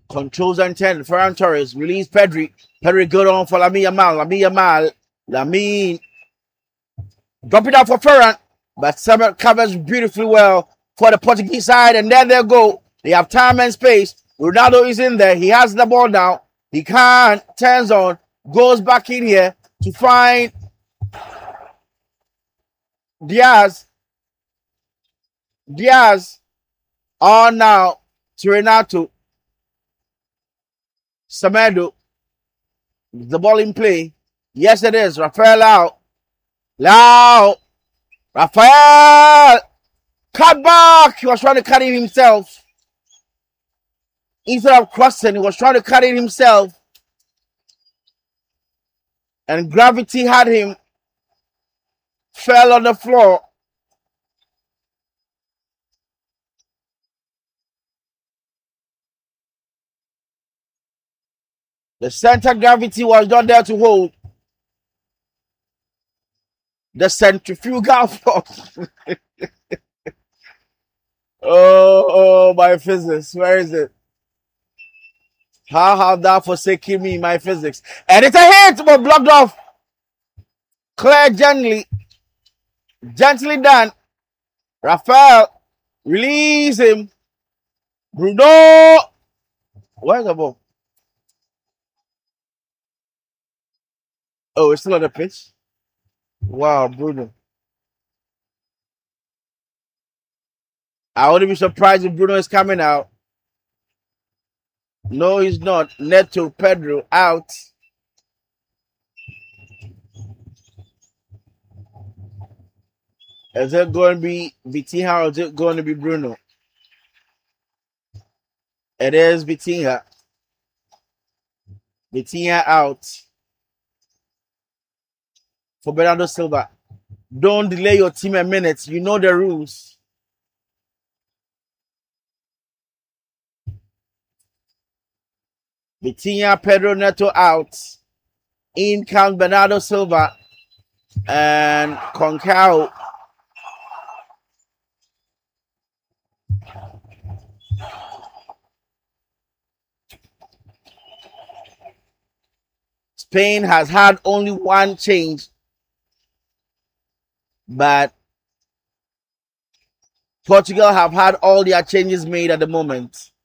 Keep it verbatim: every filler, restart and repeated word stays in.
Controls and ten. Ferran Torres. Release Pedri. Pedri good on for Lamine Yamal. Lamine Yamal. Lamine. Drop it out for Ferran. But Samuel covers beautifully well for the Portuguese side. And there they go. They have time and space. Ronaldo is in there. He has the ball now. He can't. Turns on. Goes back in here to find Diaz. Diaz. On now to Renato. Semedo. The ball in play. Yes, it is. Rafael out. Lau. Rafael. Cut back. He was trying to cut it himself. Instead of crossing, he was trying to cut it himself. And gravity had him. Fell on the floor. The center gravity was not there to hold. The centrifugal force. oh, oh, my physics. Where is it? How have thou forsaken me, my physics? And it's a hit, but blocked off. Clear gently. Gently done. Rafael. Release him. Bruno. Where's the ball? Oh, it's still on the pitch? Wow, Bruno. I wouldn't be surprised if Bruno is coming out. No, he's not. Neto, Pedro, out. Is it going to be Vitinha or is it going to be Bruno? It is Vitinha. Vitinha out. For Bernardo Silva. Don't delay your team a minute. You know the rules. Vitinha, Pedro Neto out. In comes Bernardo Silva and Concao. Spain has had only one change, but Portugal have had all their changes made at the moment.